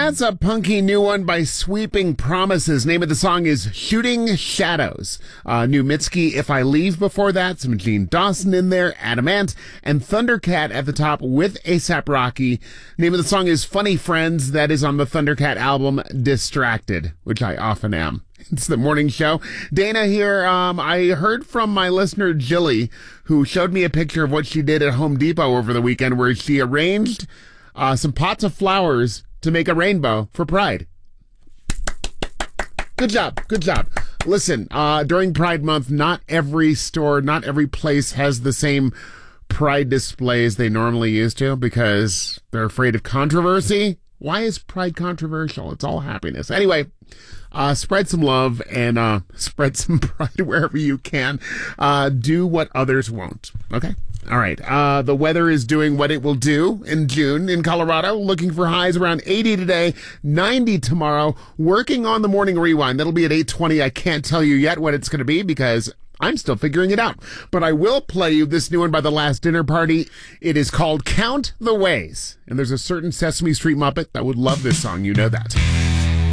That's a punky new one by Sweeping Promises. Name of the song is Shooting Shadows. New Mitski, If I Leave before that. Some Gene Dawson in there, Adam Ant, and Thundercat at the top with A$AP Rocky. Name of the song is Funny Friends. That is on the Thundercat album Distracted, which I often am. It's the morning show. Dana here. I heard from my listener, Jilly, who showed me a picture of what she did at Home Depot over the weekend, where she arranged some pots of flowers to make a rainbow for Pride. Good job. Good job. Listen, during Pride Month, not every store, not every place has the same Pride displays they normally used to because they're afraid of controversy. Why is Pride controversial? It's all happiness. Anyway, spread some love and spread some pride wherever you can. Do what others won't. Okay? All right. The weather is doing what it will do in June in Colorado. Looking for highs around 80 today, 90 tomorrow. Working on the morning rewind. That'll be at 8:20. I can't tell you yet what it's going to be because I'm still figuring it out. But I will play you this new one by The Last Dinner Party. It is called Count the Ways. And there's a certain Sesame Street Muppet that would love this song. You know that.